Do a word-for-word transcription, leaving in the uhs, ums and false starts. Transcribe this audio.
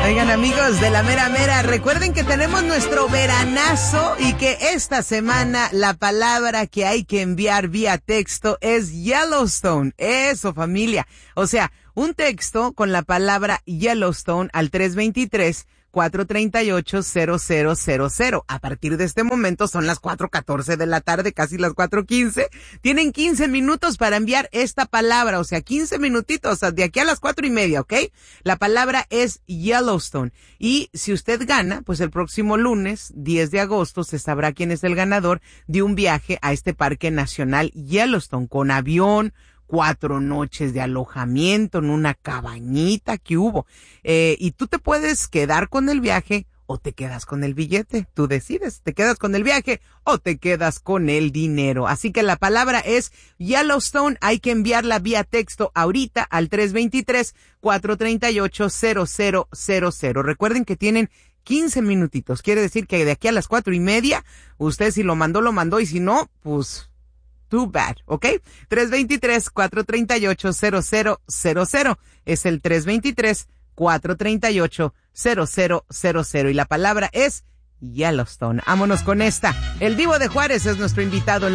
Oigan, amigos de la mera mera, recuerden que tenemos nuestro veranazo y que esta semana la palabra que hay que enviar vía texto es Yellowstone. Eso, familia. O sea, un texto con la palabra Yellowstone al tres veintitrés, cuatro treinta y ocho, cero cero cero cero. A partir de este momento son las cuatro catorce de la tarde, casi las cuatro quince. Tienen quince minutos para enviar esta palabra, o sea, quince minutitos, o sea, de aquí a las cuatro y media, ¿ok? La palabra es Yellowstone. Y si usted gana, pues el próximo lunes, diez de agosto, se sabrá quién es el ganador de un viaje a este parque nacional Yellowstone, con avión, cuatro noches de alojamiento en una cabañita que hubo. Eh, y tú te puedes quedar con el viaje o te quedas con el billete. Tú decides, te quedas con el viaje o te quedas con el dinero. Así que la palabra es Yellowstone. Hay que enviarla vía texto ahorita al tres veintitrés, cuatro treinta y ocho, cero cero cero cero. Recuerden que tienen quince minutitos. Quiere decir que de aquí a las cuatro y media, usted si lo mandó, lo mandó, y si no, pues too bad, ¿ok? tres veintitrés, cuatro treinta y ocho, cero cero cero cero. Es el tres veintitrés, cuatro treinta y ocho, cero cero cero cero. Y la palabra es Yellowstone. Vámonos con esta. El Divo de Juárez es nuestro invitado en